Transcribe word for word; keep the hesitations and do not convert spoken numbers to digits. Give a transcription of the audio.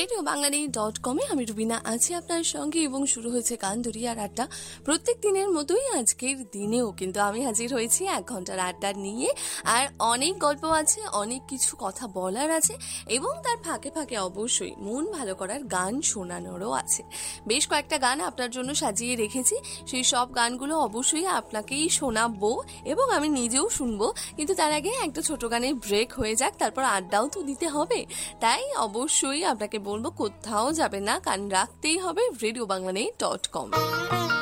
Radio বাংলানি dot কমে আমি রুবিনা আছি আপনার সঙ্গে এবং শুরু হয়েছে গান দরিয়ার আড্ডা। প্রত্যেক দিনের মতোই আজকের দিনেও কিন্তু আমি হাজির হয়েছি এক ঘন্টার আড্ডা নিয়ে। আর অনেক গল্প আছে, অনেক কিছু কথা বলার আছে এবং তার ফাঁকে ফাঁকে অবশ্যই মন ভালো করার গান শোনানোরও আছে। বেশ কয়েকটা গান আপনার জন্য সাজিয়ে রেখেছি, সেই সব গানগুলো অবশ্যই আপনাকেই শোনাবো এবং আমি নিজেও শুনবো। কিন্তু তার আগে একটা ছোট গানের ব্রেক হয়ে যাক, তারপর আড্ডাও তো দিতে হবে। তাই অবশ্যই আপনাকে বলবো কোথাও যাবে না, কান রাখতেই হবে রেডিও বাংলানি ডট কম।